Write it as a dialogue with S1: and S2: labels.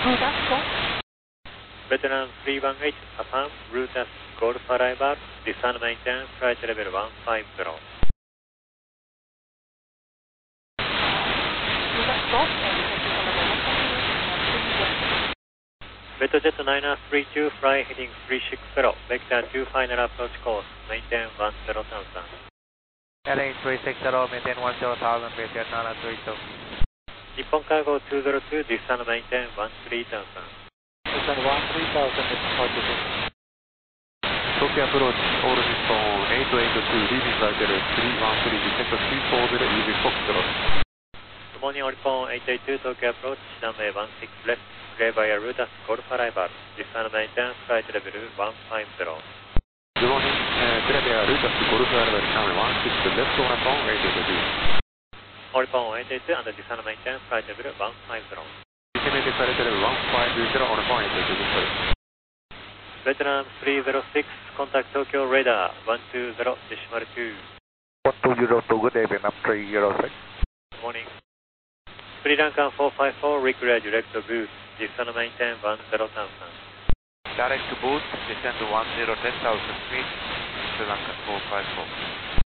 S1: Vietnam 318, affirm, route as Golf arrival, descend maintain, flight level 150. Betjet 932, fly heading 360, vector 2 final approach course, maintain 10,000.
S2: Heading 360, maintain 10,000, Vietjet 932.
S1: Nippon Cargo 202, descend maintain 13,000.
S2: Descend 13,000,
S3: Tokyo approach, all Nippon 882, leaving flight level 313, descend 340, using Foxtrot.
S1: Good morning, Oricon 882, Tokyo approach, runway 16 left, clear via route as Golf arrival, descend maintain, flight level 150.
S3: Good morning, clear via route as Golf arrival, runway 16 left, Oricon 882.
S1: Oricon 882, and descend maintain, flight level 150.
S3: Estimated flight level 150, Oricon 882, good flight.
S1: Vietnam 306, contact Tokyo radar 120, decimal 2.
S2: 1202, good day, Vietnam 306.
S1: Good morning. Sri Lanka 454, reclear direct boost, descend maintain 10,000.
S2: Direct boost, descend to 10,000 feet, Sri Lanka 454.